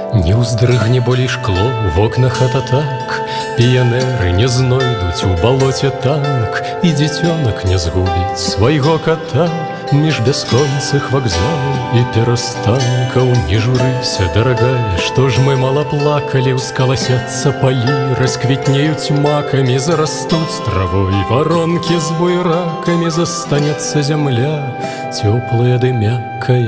Не ўздрыгне болей шкло в окнах ад атак, піянеры не знойдуць у балоце танк, і дзіцёнак не згубіць свайго кота між бясконцых вакзалаў і перастанкаў. Не журыся, дарагая, што ж мы мала плакалі, ускаласяцца палі, расквітнеюць макамі, зарастуць травой варонкі з буйракамі, застанецца зямля цёплая ды мяккая.